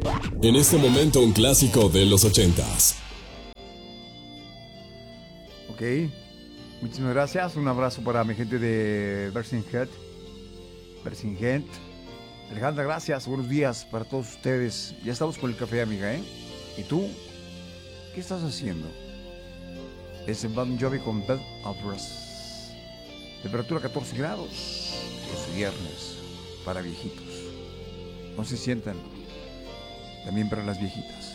En este momento un clásico de los 80s. Ok. Muchísimas gracias. Un abrazo para mi gente de Bersinghead. Alejandra, gracias. Buenos días para todos ustedes. Ya estamos con el café, amiga, ¿eh? ¿Y tú? ¿Qué estás haciendo? Es el Bon Jovi con Bed of Roses. Temperatura 14 grados. Es viernes para viejitos. No se sientan. También para las viejitas.